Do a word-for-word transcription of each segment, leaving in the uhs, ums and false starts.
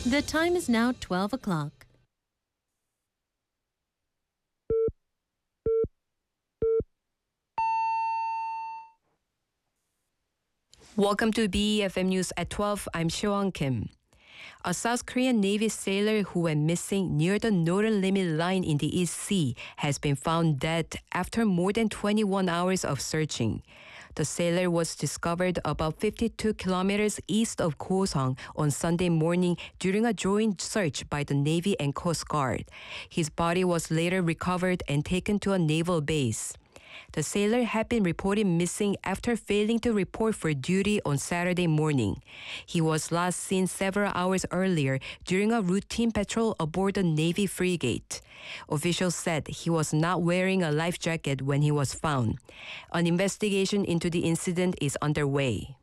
The time is now twelve o'clock. Welcome to B E F M News at twelve. I'm Siwon Kim. A South Korean Navy sailor who went missing near the northern limit line in the East Sea has been found dead after more than twenty-one hours of searching. The sailor was discovered about fifty-two kilometers east of Gosong on Sunday morning during a joint search by the Navy and Coast Guard. His body was later recovered and taken to a naval base. The sailor had been reported missing after failing to report for duty on Saturday morning. He was last seen several hours earlier during a routine patrol aboard the Navy frigate. Officials said he was not wearing a life jacket when he was found. An investigation into the incident is underway.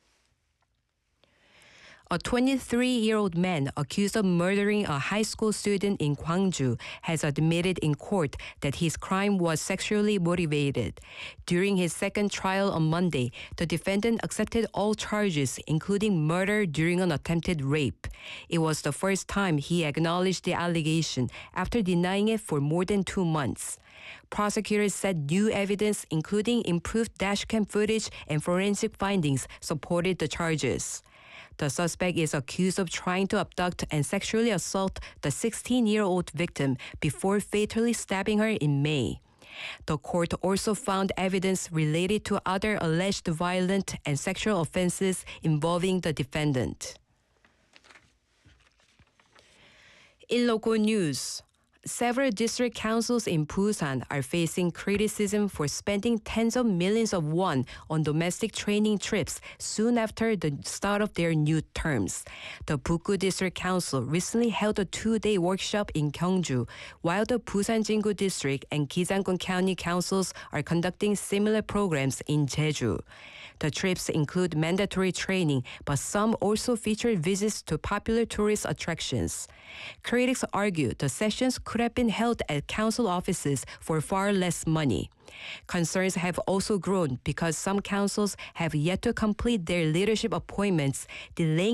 A twenty-three-year-old man accused of murdering a high school student in Gwangju has admitted in court that his crime was sexually motivated. During his second trial on Monday, the defendant accepted all charges, including murder during an attempted rape. It was the first time he acknowledged the allegation after denying it for more than two months. Prosecutors said new evidence, including improved dashcam footage and forensic findings, supported the charges. The suspect is accused of trying to abduct and sexually assault the sixteen-year-old victim before fatally stabbing her in May. The court also found evidence related to other alleged violent and sexual offenses involving the defendant. In local news, several district councils in Busan are facing criticism for spending tens of millions of won on domestic training trips soon after the start of their new terms. The Bukgu District Council recently held a two-day workshop in Gyeongju, while the Busan Jingu District and Gijanggun County Councils are conducting similar programs in Jeju. The trips include mandatory training, but some also feature visits to popular tourist attractions. Critics argue the sessions could have been held at council offices for far less money. Concerns have also grown because some councils have yet to complete their leadership appointments, delaying